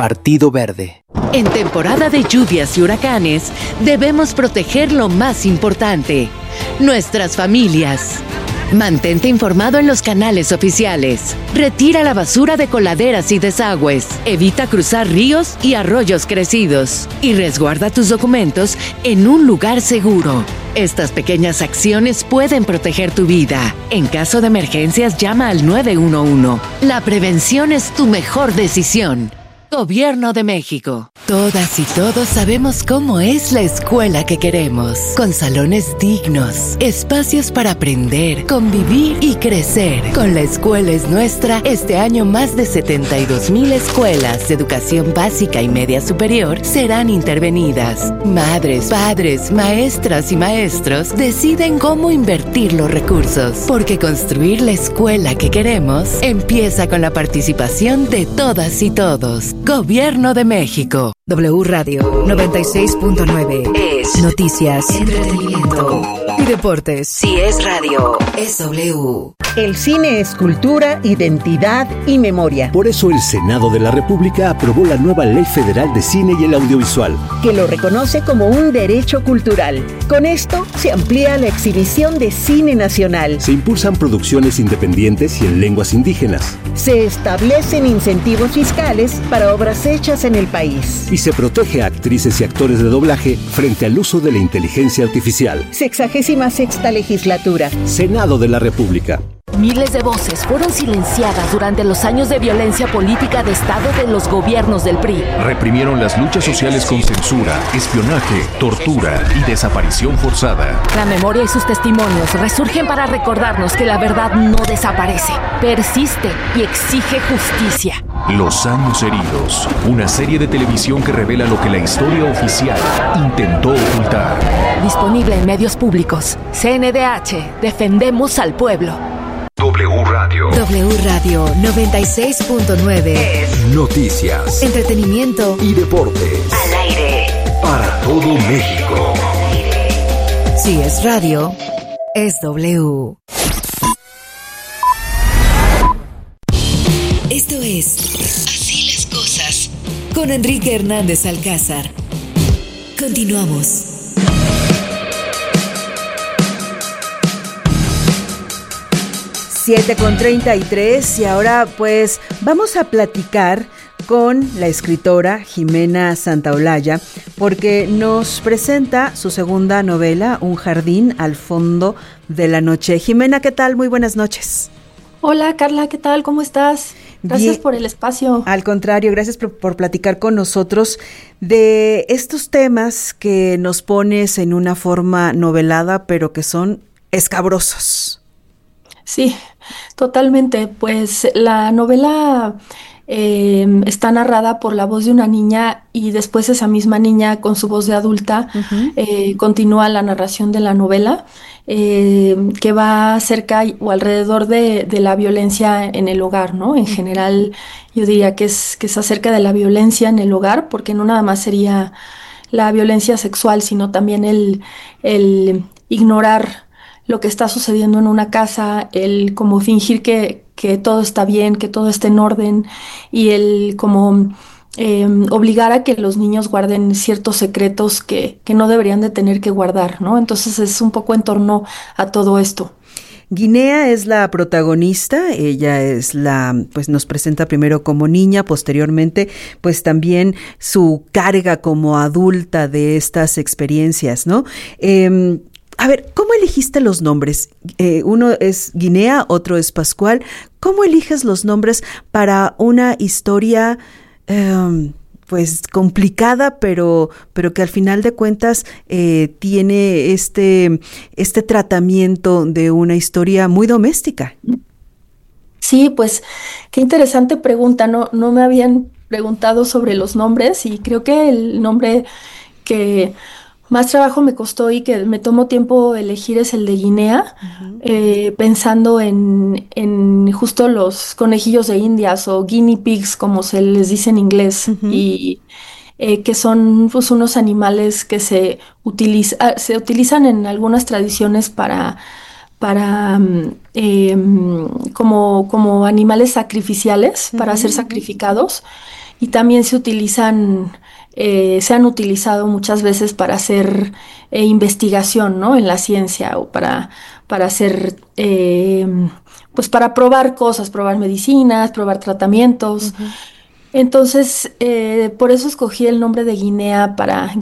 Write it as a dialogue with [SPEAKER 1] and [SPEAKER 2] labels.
[SPEAKER 1] Partido Verde.
[SPEAKER 2] En temporada de lluvias y huracanes, debemos proteger lo más importante, nuestras familias. Mantente informado en los canales oficiales. Retira la basura de coladeras y desagües. Evita cruzar ríos y arroyos crecidos. Y resguarda tus documentos en un lugar seguro. Estas pequeñas acciones pueden proteger tu vida. En caso de emergencias, llama al 911. La prevención es tu mejor decisión. Gobierno de México. Todas y todos sabemos cómo es la escuela que queremos. Con salones dignos, espacios para aprender, convivir y crecer. Con La Escuela es Nuestra, este año más de 72,000 escuelas de educación básica y media superior serán intervenidas. Madres, padres, maestras y maestros deciden cómo invertir los recursos. Porque construir la escuela que queremos empieza con la participación de todas y todos. Gobierno de México.
[SPEAKER 3] W Radio 96.9 es noticias, entretenimiento y deportes.
[SPEAKER 2] Si es radio,
[SPEAKER 3] es W.
[SPEAKER 4] El cine es cultura, identidad y memoria.
[SPEAKER 5] Por eso el Senado de la República aprobó la nueva Ley Federal de Cine y el Audiovisual,
[SPEAKER 4] que lo reconoce como un derecho cultural. Con esto se amplía la exhibición de cine nacional.
[SPEAKER 5] Se impulsan producciones independientes y en lenguas indígenas.
[SPEAKER 4] Se establecen incentivos fiscales para obras hechas en el país.
[SPEAKER 5] Y se protege a actrices y actores de doblaje frente al uso de la inteligencia artificial.
[SPEAKER 4] 66ª legislatura.
[SPEAKER 5] Senado de la República.
[SPEAKER 6] Miles de voces fueron silenciadas durante los años de violencia política de Estado de los gobiernos del PRI.
[SPEAKER 7] Reprimieron las luchas sociales con censura, espionaje, tortura y desaparición forzada.
[SPEAKER 6] La memoria y sus testimonios resurgen para recordarnos que la verdad no desaparece, persiste y exige justicia.
[SPEAKER 7] Los años heridos, una serie de televisión que revela lo que la historia oficial intentó ocultar.
[SPEAKER 6] Disponible en medios públicos. CNDH, defendemos al pueblo.
[SPEAKER 7] W Radio.
[SPEAKER 3] W Radio 96.9
[SPEAKER 7] es noticias,
[SPEAKER 3] entretenimiento
[SPEAKER 7] y deportes.
[SPEAKER 3] Al aire.
[SPEAKER 7] Para todo México.
[SPEAKER 3] Si es radio, es W. Esto es Así las cosas con Enrique Hernández Alcázar. Continuamos.
[SPEAKER 4] 7:33 y ahora pues vamos a platicar con la escritora Jimena Santaolalla porque nos presenta su segunda novela, Un jardín al fondo de la noche. Jimena, ¿qué tal? Muy buenas noches.
[SPEAKER 8] Hola Carla, ¿qué tal? ¿Cómo estás? Gracias
[SPEAKER 4] Bien.
[SPEAKER 8] Por el espacio.
[SPEAKER 4] Al contrario, gracias por platicar con nosotros de estos temas que nos pones en una forma novelada, pero que son escabrosos.
[SPEAKER 8] Sí, totalmente. Pues la novela está narrada por la voz de una niña y después esa misma niña con su voz de adulta continúa la narración de la novela que va cerca o alrededor de la violencia en el hogar, ¿no? En general yo diría que es acerca de la violencia en el hogar, porque no nada más sería la violencia sexual, sino también el ignorar lo que está sucediendo en una casa, el como fingir que todo está bien, que todo está en orden, y el como obligar a que los niños guarden ciertos secretos que no deberían de tener que guardar, ¿no? Entonces es un poco en torno a todo esto.
[SPEAKER 4] Guinea es la protagonista, ella es pues nos presenta primero como niña, posteriormente pues también su carga como adulta de estas experiencias, ¿no? A ver, ¿cómo elegiste los nombres? Uno es Guinea, otro es Pascual. ¿Cómo eliges los nombres para una historia pues complicada, pero que al final de cuentas tiene este tratamiento de una historia muy doméstica?
[SPEAKER 8] Sí, pues qué interesante pregunta. No me habían preguntado sobre los nombres y creo que el nombre que más trabajo me costó y que me tomó tiempo elegir es el de Guinea, pensando en justo los conejillos de Indias o guinea pigs, como se les dice en inglés, y que son pues unos animales que se utilizan en algunas tradiciones para como animales sacrificiales para ser sacrificados, y también se han utilizado muchas veces para hacer investigación, ¿no? En la ciencia, o para hacer, pues para probar cosas, probar medicinas, probar tratamientos. Entonces, por eso escogí el nombre de Guinea